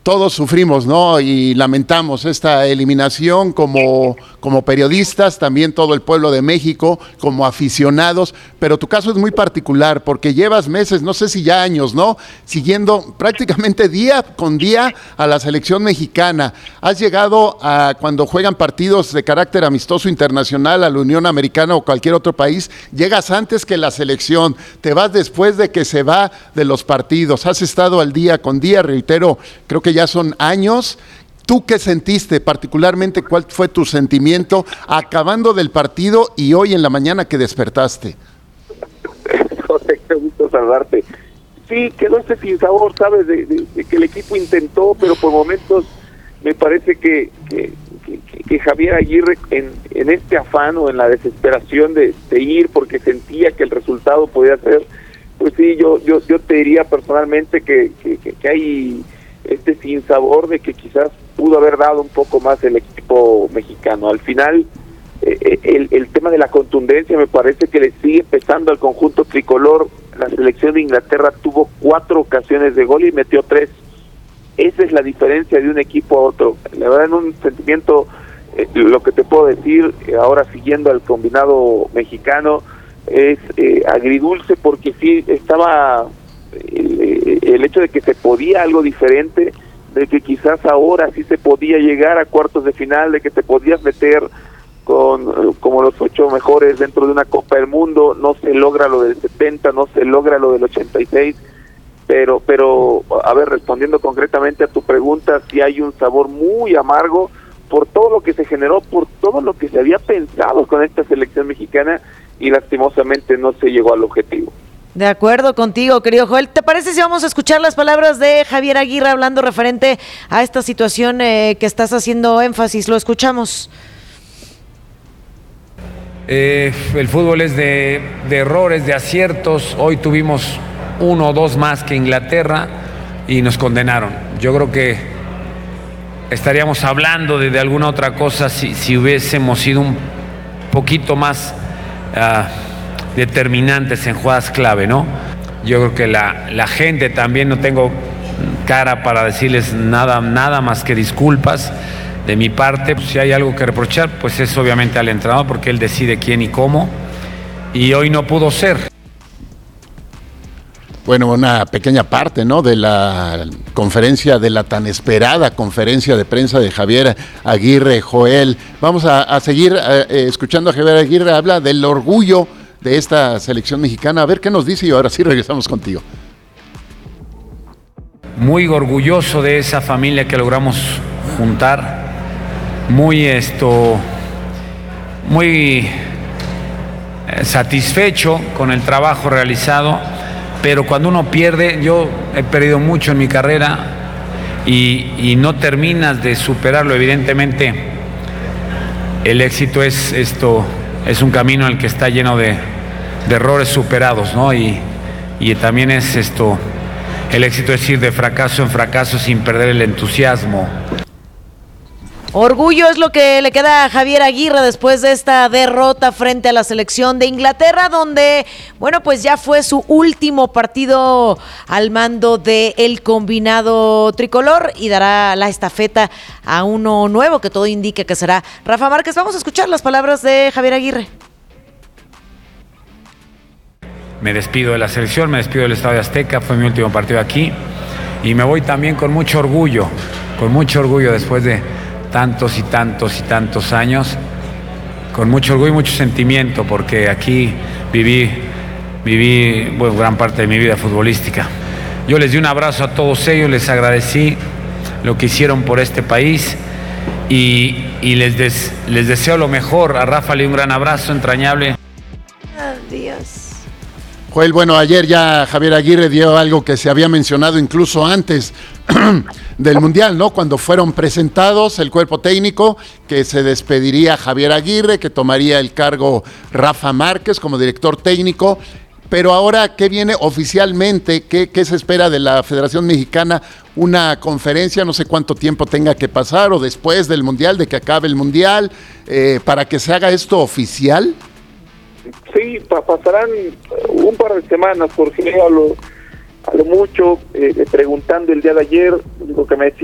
todos sufrimos, ¿no? Y lamentamos esta eliminación como periodistas, también todo el pueblo de México, como aficionados, pero tu caso es muy particular porque llevas meses, no sé si ya años, ¿no? Siguiendo prácticamente día con día a la selección mexicana. Has llegado a cuando juegan partidos de carácter amistoso internacional a la Unión Americana o cualquier otro país, llegas antes que la selección, te vas después de que se va de los partidos, has estado al día con día, reitero, creo que ya son años. ¿Tú qué sentiste particularmente? ¿Cuál fue tu sentimiento acabando del partido y hoy en la mañana que despertaste? José, qué gusto saludarte. Sí, quedó ese sinsabor, ¿sabes? De que el equipo intentó, pero por momentos me parece que Javier Aguirre en este afán o en la desesperación de ir porque sentía que el resultado podía ser, pues sí, yo te diría personalmente que hay este sinsabor de que quizás pudo haber dado un poco más el equipo mexicano. Al final, el tema de la contundencia me parece que le sigue pesando al conjunto tricolor. La selección de Inglaterra tuvo 4 ocasiones de gol y metió 3. Esa es la diferencia de un equipo a otro. La verdad, en un sentimiento, lo que te puedo decir, ahora siguiendo al combinado mexicano, es agridulce porque sí estaba el hecho de que se podía algo diferente, de que quizás ahora sí se podía llegar a cuartos de final, de que te podías meter como los 8 mejores dentro de una Copa del Mundo. No se logra lo del 70, no se logra lo del 86, pero a ver, respondiendo concretamente a tu pregunta, sí hay un sabor muy amargo por todo lo que se generó, por todo lo que se había pensado con esta selección mexicana y lastimosamente no se llegó al objetivo. De acuerdo contigo, querido Joel. ¿Te parece si vamos a escuchar las palabras de Javier Aguirre hablando referente a esta situación que estás haciendo énfasis? Lo escuchamos. El fútbol es de errores, de aciertos. Hoy tuvimos 1 o 2 más que Inglaterra y nos condenaron. Yo creo que estaríamos hablando de alguna otra cosa si hubiésemos sido un poquito más determinantes en jugadas clave, ¿no? Yo creo que la gente también, no tengo cara para decirles nada más que disculpas de mi parte. Si hay algo que reprochar, pues es obviamente al entrenador, porque él decide quién y cómo, y hoy no pudo ser. Bueno, una pequeña parte, ¿no?, de la conferencia, de la tan esperada conferencia de prensa de Javier Aguirre, Joel. Vamos a seguir escuchando a Javier Aguirre. Habla del orgullo de esta selección mexicana. A ver qué nos dice y ahora sí regresamos contigo. Muy orgulloso de esa familia que logramos juntar. Muy satisfecho con el trabajo realizado, pero cuando uno pierde, yo he perdido mucho en mi carrera y no terminas de superarlo. Evidentemente el éxito es un camino en el que está lleno de errores superados, ¿no? Y también es el éxito es ir de fracaso en fracaso sin perder el entusiasmo. Orgullo es lo que le queda a Javier Aguirre después de esta derrota frente a la selección de Inglaterra, donde, bueno, pues ya fue su último partido al mando del combinado tricolor y dará la estafeta a uno nuevo, que todo indica que será Rafa Márquez. Vamos a escuchar las palabras de Javier Aguirre. Me despido de la selección, me despido del Estadio Azteca, fue mi último partido aquí y me voy también con mucho orgullo después de tantos y tantos años, con mucho orgullo y mucho sentimiento, porque aquí viví bueno, gran parte de mi vida futbolística. Yo les di un abrazo a todos ellos, les agradecí lo que hicieron por este país y les deseo lo mejor. A Rafa le di un gran abrazo entrañable. Adiós. Joel, bueno, ayer ya Javier Aguirre dio algo que se había mencionado incluso antes del Mundial, ¿no? Cuando fueron presentados el cuerpo técnico, que se despediría Javier Aguirre, que tomaría el cargo Rafa Márquez como director técnico. Pero ahora, ¿qué viene oficialmente? ¿Qué se espera de la Federación Mexicana? Una conferencia, no sé cuánto tiempo tenga que pasar, o después del Mundial, de que acabe el Mundial, para que se haga esto oficial. Sí, pasarán un par de semanas, Jorge, a lo mucho, preguntando el día de ayer, lo que me decía